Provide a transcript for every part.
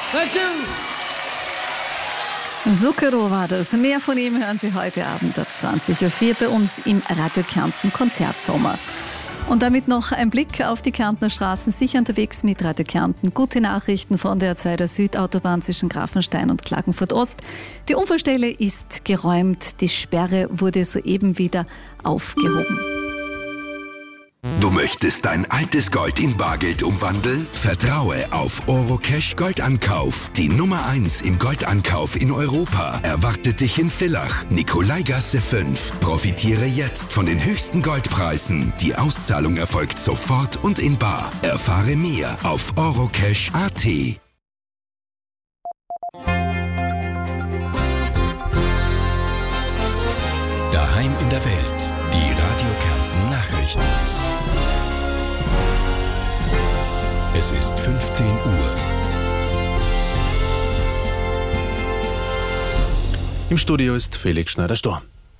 Thank you. Zucchero war das. Mehr von ihm hören Sie heute Abend ab 20.04 Uhr bei uns im Radio Kärnten Konzertsommer. Und damit noch ein Blick auf die Kärntner Straßen. Sicher unterwegs mit Radio Kärnten. Gute Nachrichten von der A2 der Südautobahn zwischen Grafenstein und Klagenfurt Ost. Die Unfallstelle ist geräumt. Die Sperre wurde soeben wieder aufgehoben. Du möchtest dein altes Gold in Bargeld umwandeln? Vertraue auf Orocash Goldankauf. Die Nummer 1 im Goldankauf in Europa erwartet dich in Villach, Nikolaigasse 5. Profitiere jetzt von den höchsten Goldpreisen. Die Auszahlung erfolgt sofort und in bar. Erfahre mehr auf orocash.at. Daheim in der Welt. Die Radio Kärnten Nachrichten. Es ist 15 Uhr. Im Studio ist Felix Schneider-Storm.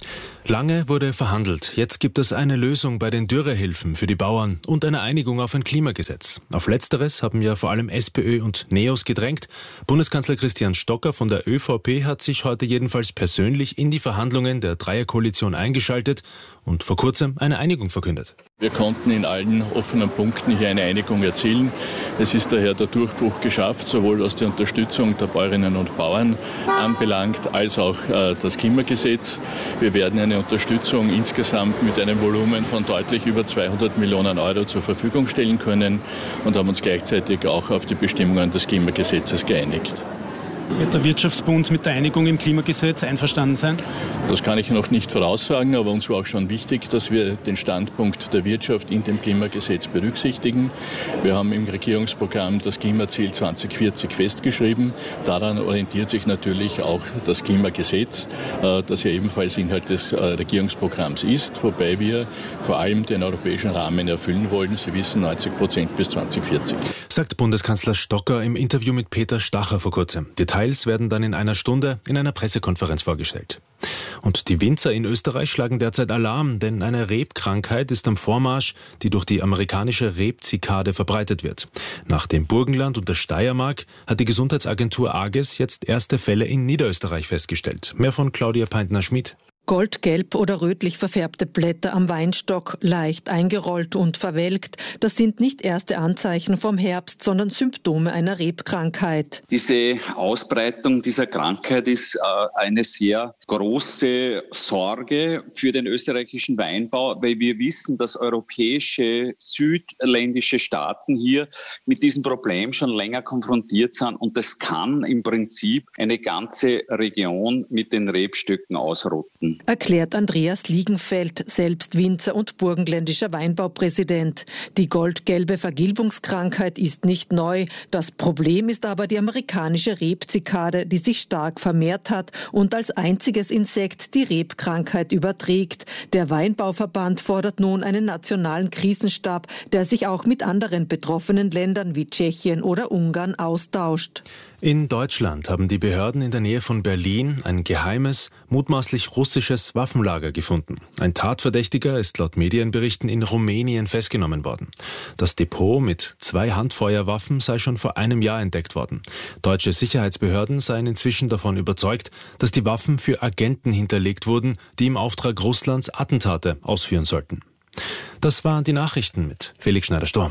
Lange wurde verhandelt. Jetzt gibt es eine Lösung bei den Dürrehilfen für die Bauern und eine Einigung auf ein Klimagesetz. Auf Letzteres haben ja vor allem SPÖ und NEOS gedrängt. Bundeskanzler Christian Stocker von der ÖVP hat sich heute jedenfalls persönlich in die Verhandlungen der Dreierkoalition eingeschaltet und vor kurzem eine Einigung verkündet. Wir konnten in allen offenen Punkten hier eine Einigung erzielen. Es ist daher der Durchbruch geschafft, sowohl was die Unterstützung der Bäuerinnen und Bauern anbelangt, als auch das Klimagesetz. Wir werden eine Unterstützung insgesamt mit einem Volumen von deutlich über 200 Millionen Euro zur Verfügung stellen können und haben uns gleichzeitig auch auf die Bestimmungen des Klimagesetzes geeinigt. Wird der Wirtschaftsbund mit der Einigung im Klimagesetz einverstanden sein? Das kann ich noch nicht voraussagen, aber uns war auch schon wichtig, dass wir den Standpunkt der Wirtschaft in dem Klimagesetz berücksichtigen. Wir haben im Regierungsprogramm das Klimaziel 2040 festgeschrieben. Daran orientiert sich natürlich auch das Klimagesetz, das ja ebenfalls Inhalt des Regierungsprogramms ist, wobei wir vor allem den europäischen Rahmen erfüllen wollen. Sie wissen, 90% bis 2040. Sagt Bundeskanzler Stocker im Interview mit Peter Stacher vor kurzem. Details werden dann in einer Stunde in einer Pressekonferenz vorgestellt. Und die Winzer in Österreich schlagen derzeit Alarm, denn eine Rebkrankheit ist am Vormarsch, die durch die amerikanische Rebzikade verbreitet wird. Nach dem Burgenland und der Steiermark hat die Gesundheitsagentur AGES jetzt erste Fälle in Niederösterreich festgestellt. Mehr von Claudia Peintner-Schmid. Goldgelb oder rötlich verfärbte Blätter am Weinstock, leicht eingerollt und verwelkt. Das sind nicht erste Anzeichen vom Herbst, sondern Symptome einer Rebkrankheit. Diese Ausbreitung dieser Krankheit ist eine sehr große Sorge für den österreichischen Weinbau, weil wir wissen, dass europäische, südländische Staaten hier mit diesem Problem schon länger konfrontiert sind und das kann im Prinzip eine ganze Region mit den Rebstöcken ausrotten. Erklärt Andreas Liegenfeld, selbst Winzer und burgenländischer Weinbaupräsident. Die goldgelbe Vergilbungskrankheit ist nicht neu. Das Problem ist aber die amerikanische Rebzikade, die sich stark vermehrt hat und als einziges Insekt die Rebkrankheit überträgt. Der Weinbauverband fordert nun einen nationalen Krisenstab, der sich auch mit anderen betroffenen Ländern wie Tschechien oder Ungarn austauscht. In Deutschland haben die Behörden in der Nähe von Berlin ein geheimes, mutmaßlich russisches Waffenlager gefunden. Ein Tatverdächtiger ist laut Medienberichten in Rumänien festgenommen worden. Das Depot mit 2 Handfeuerwaffen sei schon vor einem Jahr entdeckt worden. Deutsche Sicherheitsbehörden seien inzwischen davon überzeugt, dass die Waffen für Agenten hinterlegt wurden, die im Auftrag Russlands Attentate ausführen sollten. Das waren die Nachrichten mit Felix Schneider-Storm.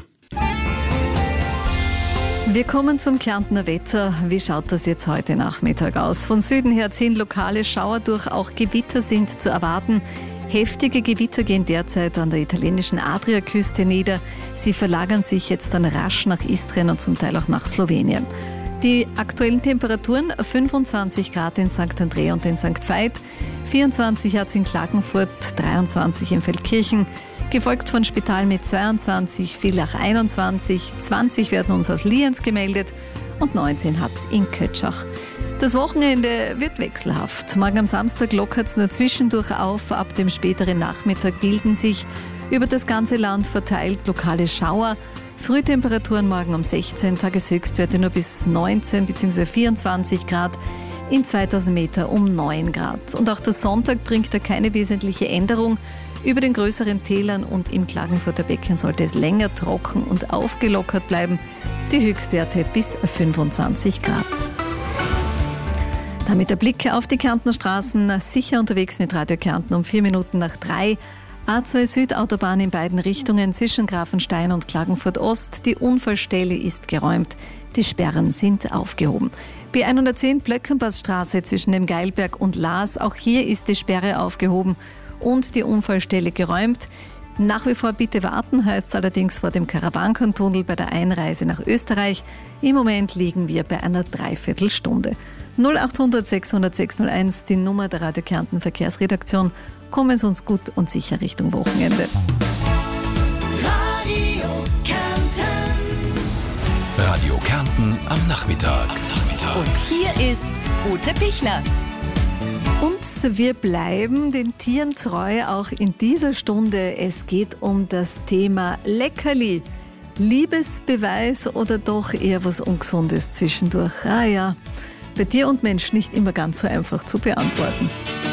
Wir kommen zum Kärntner Wetter. Wie schaut das jetzt heute Nachmittag aus? Von Süden her ziehen lokale Schauer durch, auch Gewitter sind zu erwarten. Heftige Gewitter gehen derzeit an der italienischen Adriaküste nieder. Sie verlagern sich jetzt dann rasch nach Istrien und zum Teil auch nach Slowenien. Die aktuellen Temperaturen 25 Grad in St. Andrea und in St. Veit, 24 hat es in Klagenfurt, 23 in Feldkirchen, gefolgt von Spital mit 22, Villach 21, 20 werden uns aus Lienz gemeldet und 19 hat es in Kötschach. Das Wochenende wird wechselhaft. Morgen am Samstag lockert es nur zwischendurch auf. Ab dem späteren Nachmittag bilden sich über das ganze Land verteilt lokale Schauer. Frühtemperaturen morgen um 16, Tageshöchstwerte nur bis 19 bzw. 24 Grad. In 2000 Meter um 9 Grad. Und auch der Sonntag bringt da keine wesentliche Änderung. Über den größeren Tälern und im Klagenfurter Becken sollte es länger trocken und aufgelockert bleiben. Die Höchstwerte bis 25 Grad. Damit der Blick auf die Kärntner Straßen. Sicher unterwegs mit Radio Kärnten um 3:04. A2 Südautobahn in beiden Richtungen zwischen Grafenstein und Klagenfurt Ost. Die Unfallstelle ist geräumt. Die Sperren sind aufgehoben. B110 Blöckenpassstraße zwischen dem Geilberg und Laas. Auch hier ist die Sperre aufgehoben und die Unfallstelle geräumt. Nach wie vor bitte warten, heißt es allerdings vor dem Karawankentunnel bei der Einreise nach Österreich. Im Moment liegen wir bei einer Dreiviertelstunde. 0800 600 601, die Nummer der Radio Kärnten Verkehrsredaktion. Kommen Sie uns gut und sicher Richtung Wochenende. Radio Kärnten am Nachmittag. Und hier ist Ute Pichler. Und wir bleiben den Tieren treu, auch in dieser Stunde. Es geht um das Thema Leckerli. Liebesbeweis oder doch eher was Ungesundes zwischendurch? Ah ja, bei Tier und Mensch nicht immer ganz so einfach zu beantworten.